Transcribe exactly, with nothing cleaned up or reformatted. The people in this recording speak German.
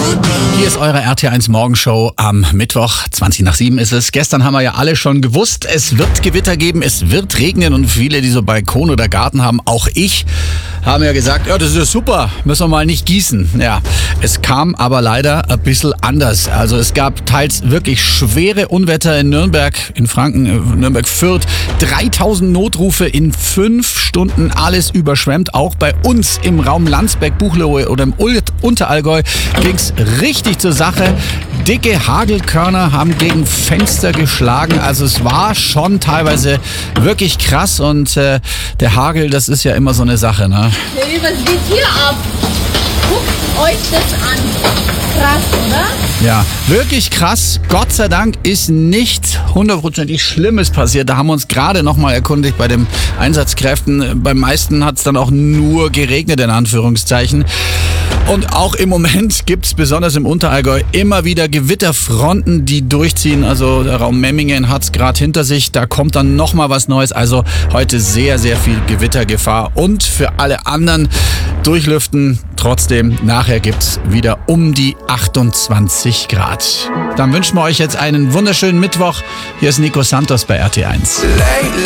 Hier ist eure R T eins Morgenshow am Mittwoch, zwanzig nach sieben ist es. Gestern haben wir ja alle schon gewusst, es wird Gewitter geben, es wird regnen und viele, die so Balkon oder Garten haben, auch ich, haben ja gesagt, ja, das ist ja super, müssen wir mal nicht gießen. Ja, es kam aber leider ein bisschen anders. Also es gab teils wirklich schwere Unwetter in Nürnberg, in Franken, Nürnberg-Fürth, dreitausend Notrufe in fünf Stunden, alles überschwemmt. Auch bei uns im Raum Landsberg, Buchloe oder im Unterallgäu ging's richtig zur Sache. Dicke Hagelkörner haben gegen Fenster geschlagen. Also es war schon teilweise wirklich krass und äh, der Hagel, das ist ja immer so eine Sache, ne? Hey, was geht hier ab? Guckt euch das an. Krass, oder? Ja, wirklich krass. Gott sei Dank ist nichts hundertprozentig Schlimmes passiert. Da haben wir uns gerade nochmal erkundigt bei den Einsatzkräften. Beim meisten hat es dann auch nur geregnet, in Anführungszeichen. Und auch im Moment gibt's besonders im Unterallgäu immer wieder Gewitterfronten, die durchziehen. Also der Raum Memmingen hat's gerade hinter sich. Da kommt dann nochmal was Neues. Also heute sehr, sehr viel Gewittergefahr. Und für alle anderen durchlüften. Trotzdem, nachher gibt's wieder um die achtundzwanzig Grad. Dann wünschen wir euch jetzt einen wunderschönen Mittwoch. Hier ist Nico Santos bei R T eins.